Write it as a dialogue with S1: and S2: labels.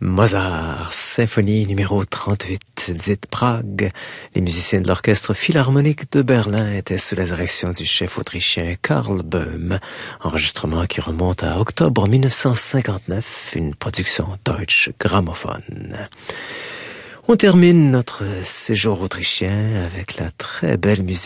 S1: Mozart, symphonie numéro 38, dite Prague. Les musiciens de l'Orchestre Philharmonique de Berlin étaient sous la direction du chef autrichien Karl Böhm. Enregistrement qui remonte à octobre 1959, une production Deutsche Grammophon. On termine notre séjour autrichien avec la très belle musique